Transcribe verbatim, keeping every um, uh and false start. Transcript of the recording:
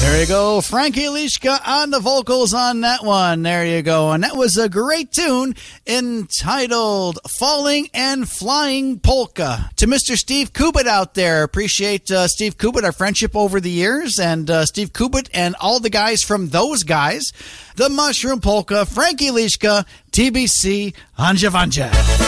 There you go. Frankie Lishka on the vocals on that one. There you go. And that was a great tune entitled Falling and Flying Polka. To Mister Steve Kubit out there. Appreciate uh, Steve Kubit, our friendship over the years. And uh, Steve Kubit and all the guys from those guys. The Mushroom Polka, Frankie Lishka, T B C, Anja Vanja.